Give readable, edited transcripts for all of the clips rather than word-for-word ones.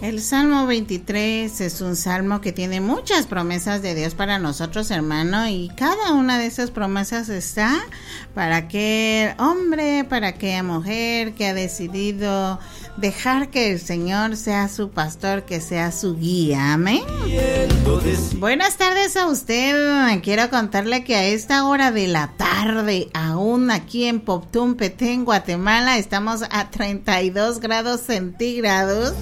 El Salmo 23 es un salmo que tiene muchas promesas de Dios para nosotros, hermano, y cada una de esas promesas está para aquel hombre, para aquella mujer que ha decidido dejar que el Señor sea su pastor, que sea su guía. Amén. Buenas tardes a usted. Quiero contarle que a esta hora de la tarde, aún aquí en Poptún, Petén, Guatemala, estamos a 32 grados centígrados.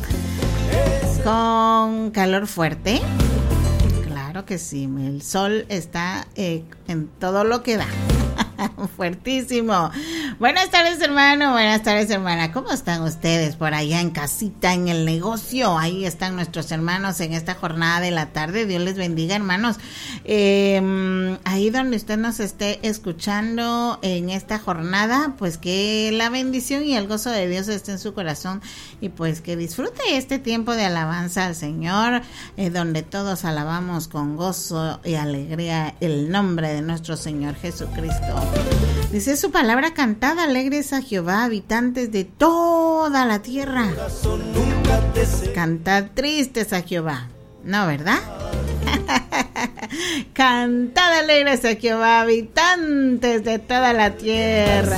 Con calor fuerte. Claro que sí, el sol está en todo lo que da. Fuertísimo. Buenas tardes, hermano. Buenas tardes, hermana. ¿Cómo están ustedes por allá en casita, en el negocio? Ahí están nuestros hermanos en esta jornada de la tarde. Dios les bendiga, hermanos. Ahí donde usted nos esté escuchando en esta jornada, pues que la bendición y el gozo de Dios esté en su corazón y pues que disfrute este tiempo de alabanza al Señor, donde todos alabamos con gozo y alegría el nombre de nuestro Señor Jesucristo. Dice su palabra: cantad alegres a Jehová, habitantes de toda la tierra. Cantad tristes a Jehová. No, ¿verdad? Cantad alegres a Jehová, habitantes de toda la tierra.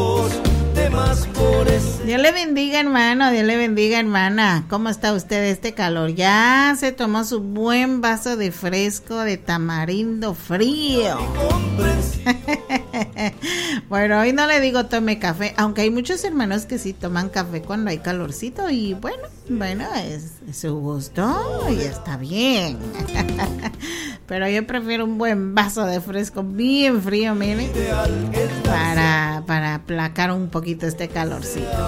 Dios le bendiga, hermano. Dios le bendiga, hermana. ¿Cómo está usted este calor? Ya se tomó su buen vaso de fresco de tamarindo frío. Bueno, hoy no le digo tome café, aunque hay muchos hermanos que sí toman café cuando hay calorcito y bueno, es su gusto y está bien. Pero yo prefiero un buen vaso de fresco bien frío, miren, para aplacar un poquito este calorcito.